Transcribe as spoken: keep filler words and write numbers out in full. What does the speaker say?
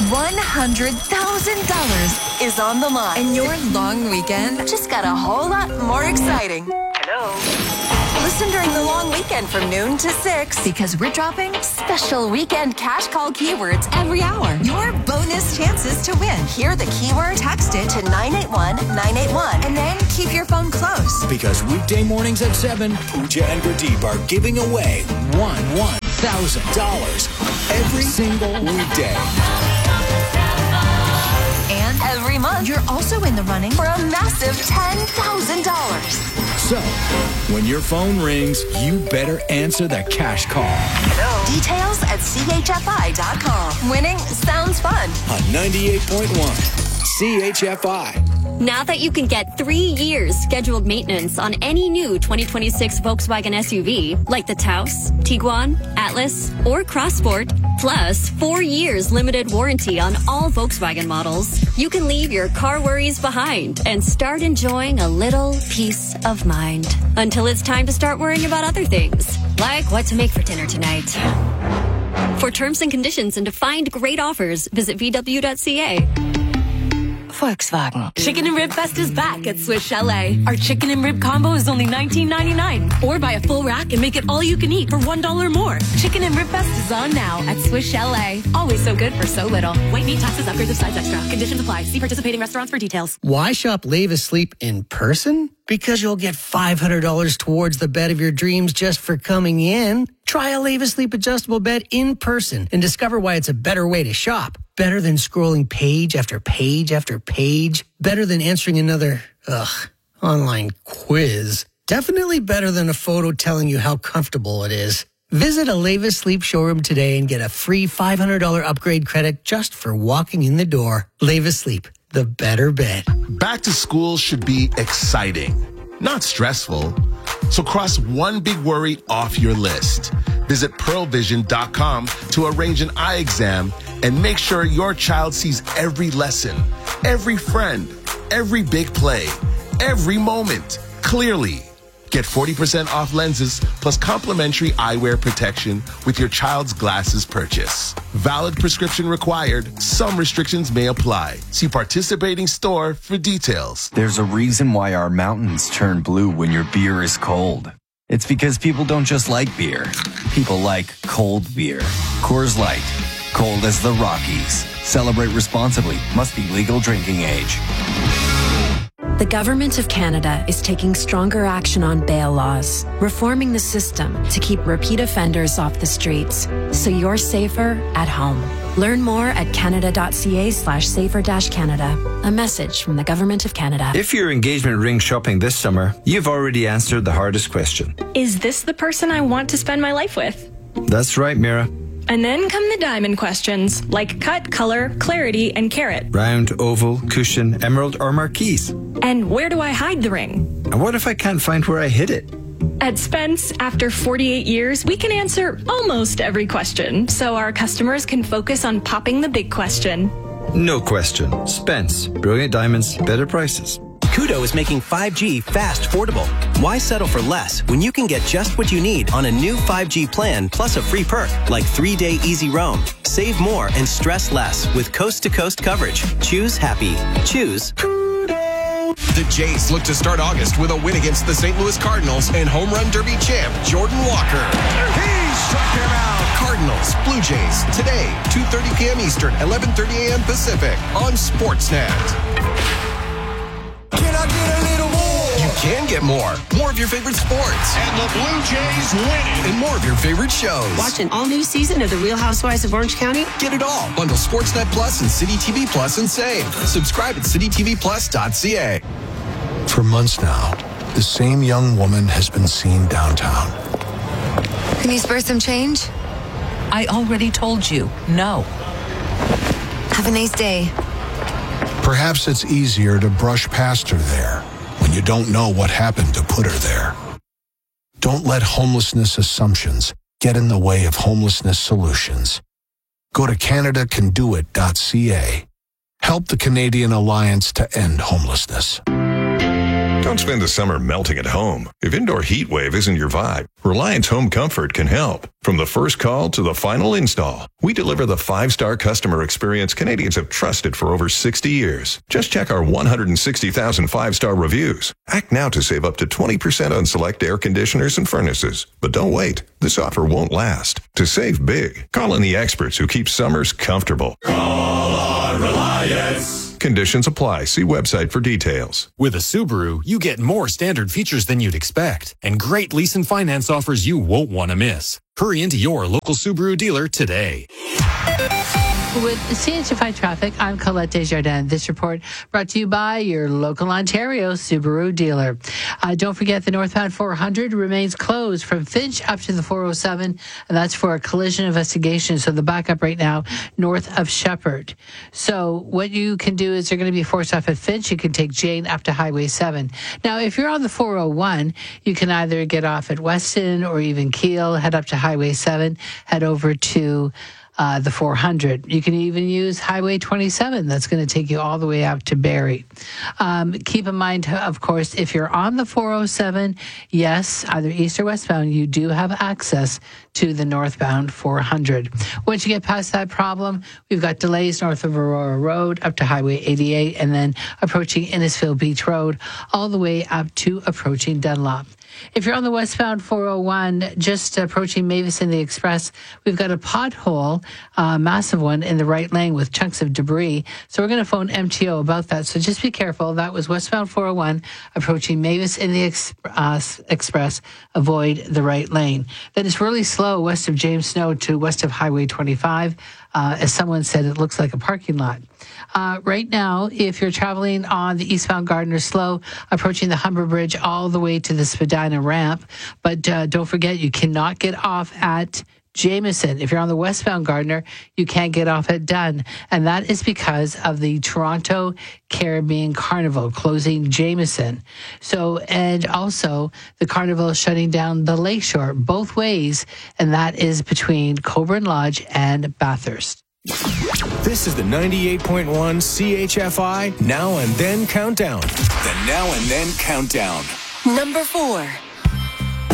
one hundred thousand dollars is on the line. And your long weekend just got a whole lot more exciting. Hello? Listen during the long weekend from noon to six because we're dropping special weekend cash call keywords every hour. Your bonus chances to win. Hear the keyword, text it to nine eight one nine eight one, and then keep your phone close. Because weekday mornings at seven, Pooja and Pradeep are giving away one one thousand dollars every single weekday. And every month, you're also in the running for a massive ten thousand dollars. So, when your phone rings, you better answer the cash call. Hello. Details at C H F I dot com. Winning sounds fun. On ninety-eight point one, C H F I. Now that you can get three years scheduled maintenance on any new twenty twenty-six Volkswagen S U V, like the Taos, Tiguan, Atlas, or Crossport, plus four years limited warranty on all Volkswagen models, you can leave your car worries behind and start enjoying a little peace of mind. Until it's time to start worrying about other things, like what to make for dinner tonight. For terms and conditions and to find great offers, visit V W dot C A. Volkswagen. Chicken and Rib Fest is back at Swiss Chalet. Our chicken and rib combo is only nineteen ninety-nine. Or buy a full rack and make it all you can eat for one dollar more. Chicken and Rib Fest is on now at Swiss Chalet. Always so good for so little. White meat, taxes, upgrades of size extra. Conditions apply. See participating restaurants for details. Why shop Leave Asleep in person? Because you'll get five hundred dollars towards the bed of your dreams just for coming in. Try a Leave Asleep adjustable bed in person and discover why it's a better way to shop. Better than scrolling page after page after page. Better than answering another, ugh, online quiz. Definitely better than a photo telling you how comfortable it is. Visit a Leave Asleep showroom today and get a free five hundred dollars upgrade credit just for walking in the door. Leave Asleep, the better bed. Back to school should be exciting, not stressful. So cross one big worry off your list. Visit pearl vision dot com to arrange an eye exam and make sure your child sees every lesson, every friend, every big play, every moment clearly. Get forty percent off lenses plus complimentary eyewear protection with your child's glasses purchase. Valid prescription required. Some restrictions may apply. See participating store for details. There's a reason why our mountains turn blue when your beer is cold. It's because people don't just like beer. People like cold beer. Coors Light. Cold as the Rockies. Celebrate responsibly. Must be legal drinking age. The Government of Canada is taking stronger action on bail laws, reforming the system to keep repeat offenders off the streets, so you're safer at home. Learn more at canada.ca slash safer dash Canada. A message from the Government of Canada. If you're engagement ring shopping this summer, you've already answered the hardest question. Is this the person I want to spend my life with? That's right, Mira. And then come the diamond questions, like cut, color, clarity, and carat. Round, oval, cushion, emerald, or marquise. And where do I hide the ring? And what if I can't find where I hid it? At Spence, after forty-eight years, we can answer almost every question, so our customers can focus on popping the big question. No question. Spence. Brilliant diamonds, better prices. Kudo is making five G fast affordable. Why settle for less when you can get just what you need on a new five G plan plus a free perk like three-day easy roam. Save more and stress less with coast-to-coast coverage. Choose happy. Choose Kudo. The Jays look to start August with a win against the Saint Louis Cardinals and home run derby champ Jordan Walker. He struck him out. Cardinals, Blue Jays, today, two thirty p.m. Eastern, eleven thirty a.m. Pacific on Sportsnet. Can I get a little more? You can get more. More of your favorite sports. And the Blue Jays win it. And more of your favorite shows. Watch an all-new season of The Real Housewives of Orange County? Get it all. Bundle Sportsnet Plus and City T V Plus and save. Subscribe at city t v plus dot c a. For months now, the same young woman has been seen downtown. Can you spare some change? I already told you, no. Have a nice day. Perhaps it's easier to brush past her there when you don't know what happened to put her there. Don't let homelessness assumptions get in the way of homelessness solutions. Go to canada can do it dot c a. Help the Canadian Alliance to End Homelessness. Don't spend the summer melting at home. If indoor heat wave isn't your vibe, Reliance Home Comfort can help. From the first call to the final install, we deliver the five-star customer experience Canadians have trusted for over sixty years. Just check our one hundred sixty thousand five-star reviews. Act now to save up to twenty percent on select air conditioners and furnaces. But don't wait. This offer won't last. To save big, call in the experts who keep summers comfortable. Call on Reliance. Conditions apply. See website for details. With a Subaru, you get more standard features than you'd expect and great lease and finance offers you won't want to miss. Hurry into your local Subaru dealer today. With C H F I Traffic, I'm Colette Desjardins. This report brought to you by your local Ontario Subaru dealer. Uh, don't forget the northbound four hundred remains closed from Finch up to the four oh seven, and that's for a collision investigation. So the backup right now north of Shepherd. So what you can do is you're going to be forced off at Finch. You can take Jane up to Highway seven. Now, if you're on the four oh one, you can either get off at Weston or even Keele, head up to Highway seven, head over to Uh, the four hundred. You can even use Highway twenty-seven. That's going to take you all the way out to Barrie. Um, keep in mind, of course, if you're on the four oh seven, yes, either east or westbound, you do have access to the northbound four hundred. Once you get past that problem, we've got delays north of Aurora Road up to Highway eighty-eight and then approaching Innisfil Beach Road all the way up to approaching Dunlop. If you're on the westbound four oh one, just approaching Mavis in the Express, we've got a pothole, a massive one in the right lane with chunks of debris. So we're going to phone M T O about that. So just be careful. That was westbound four oh one, approaching Mavis in the ex- uh, Express. Avoid the right lane. Then it's really slow west of James Snow to west of Highway twenty-five. Uh, as someone said, it looks like a parking lot. Uh, right now, if you're traveling on the eastbound Gardiner, slow, approaching the Humber Bridge all the way to the Spadina ramp. But uh, don't forget, you cannot get off at Jameson. If you're on the westbound Gardiner, you can't get off at Dunn. And that is because of the Toronto Caribbean Carnival closing Jameson. So, and also the Carnival is shutting down the Lakeshore both ways, and that is between Coburn Lodge and Bathurst. This is the ninety-eight point one C H F I Now and Then Countdown. The Now and Then Countdown. Number four.